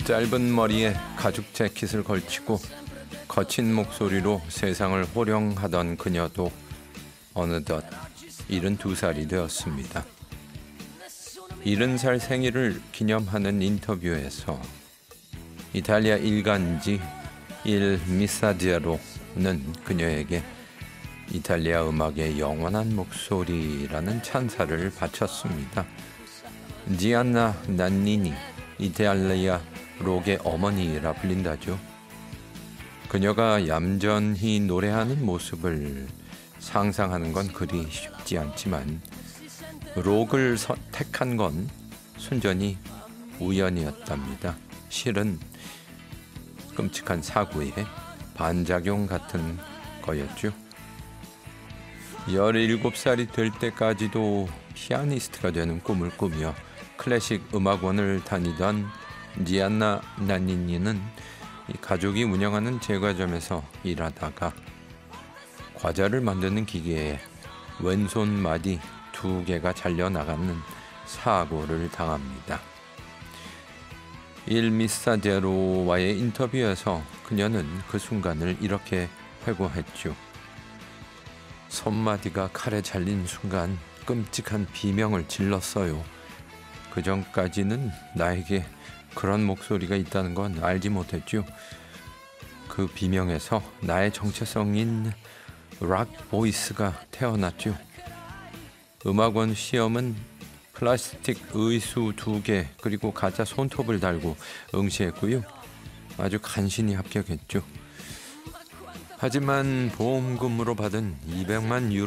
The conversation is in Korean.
짧은 머리에 가죽 재킷을 걸치고 거친 목소리로 세상을 호령하던 그녀도 어느덧 72살이 되었습니다. 70살 생일을 기념하는 인터뷰에서 이탈리아 일간지 일 미사제로는 그녀에게 이탈리아 음악의 영원한 목소리라는 찬사를 바쳤습니다. 지안나 난니니, 이탈리아 록의 어머니라 불린다죠. 그녀가 얌전히 노래하는 모습을 상상하는 건 그리 쉽지 않지만 록을 택한 건 순전히 우연이었답니다. 실은 끔찍한 사고의 반작용 같은 거였죠. 17살이 될 때까지도 피아니스트가 되는 꿈을 꾸며 클래식 음악원을 다니던 지안나 난니니는 가족이 운영하는 제과점에서 일하다가 과자를 만드는 기계에 왼손 마디 2개가 잘려나가는 사고를 당합니다. 일 미사제로와의 인터뷰에서 그녀는 그 순간을 이렇게 회고했죠. 손마디가 칼에 잘린 순간 끔찍한 비명을 질렀어요. 그 전까지는 나에게 그런 목소리가 있다는 건 알지 못했죠. 그 비명에서 나의 정체성인 락 보이스가 태어났죠. 음악원 시험은 플라스틱 의수 2개 그리고 가짜 손톱을 달고 응시했고요. 아주 간신히 합격했죠. 하지만 보험금으로 받은 200만